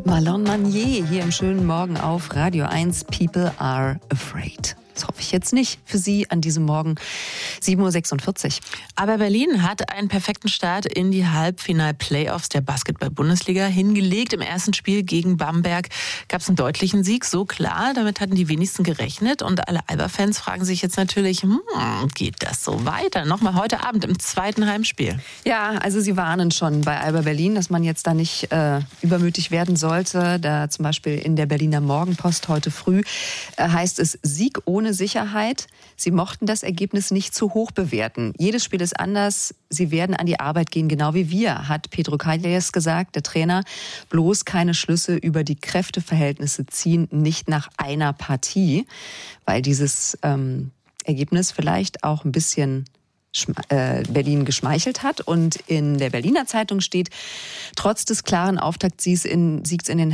Marlon Manier hier im schönen Morgen auf Radio 1. People are afraid. Das hoffe ich jetzt nicht für Sie an diesem Morgen 7.46 Uhr. Aber Berlin hat einen perfekten Start in die Halbfinal-Playoffs der Basketball-Bundesliga hingelegt. Im ersten Spiel gegen Bamberg gab es einen deutlichen Sieg, so klar. Damit hatten die wenigsten gerechnet. Und alle Alba-Fans fragen sich jetzt natürlich, geht das so weiter? Nochmal heute Abend im zweiten Heimspiel. Ja, also Sie warnen schon bei Alba Berlin, dass man jetzt da nicht übermütig werden sollte. Da zum Beispiel in der Berliner Morgenpost heute früh heißt es Sieg ohne Sicherheit. Sie mochten das Ergebnis nicht zu hoch bewerten. Jedes Spiel ist anders. Sie werden an die Arbeit gehen, genau wie wir, hat Pedro Calles gesagt, der Trainer. Bloß keine Schlüsse über die Kräfteverhältnisse ziehen, nicht nach einer Partie, weil dieses Ergebnis vielleicht auch ein bisschen Berlin geschmeichelt hat. Und in der Berliner Zeitung steht, trotz des klaren Auftaktsiegs in den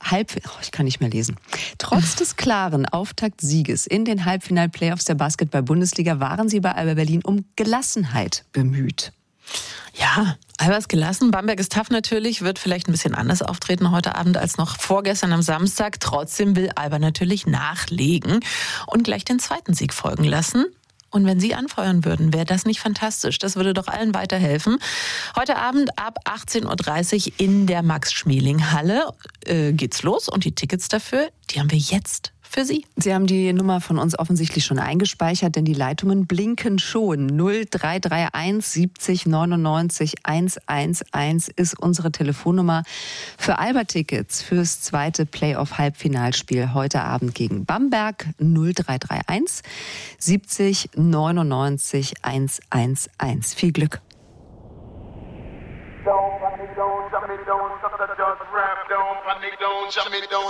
Trotz des klaren Auftaktsieges in den Halbfinal-Playoffs der Basketball-Bundesliga waren sie bei Alba Berlin um Gelassenheit bemüht. Ja, Alba ist gelassen. Bamberg ist tough natürlich, wird vielleicht ein bisschen anders auftreten heute Abend als noch vorgestern am Samstag. Trotzdem will Alba natürlich nachlegen und gleich den zweiten Sieg folgen lassen. Und wenn Sie anfeuern würden, wäre das nicht fantastisch? Das würde doch allen weiterhelfen. Heute Abend ab 18.30 Uhr in der Max-Schmeling-Halle geht's los. Und die Tickets dafür, die haben wir jetzt für Sie. Sie haben die Nummer von uns offensichtlich schon eingespeichert, denn die Leitungen blinken schon. 0331 70 99 111 ist unsere Telefonnummer für Alba-Tickets fürs zweite Playoff-Halbfinalspiel heute Abend gegen Bamberg. 0331 70 99 111. Viel Glück.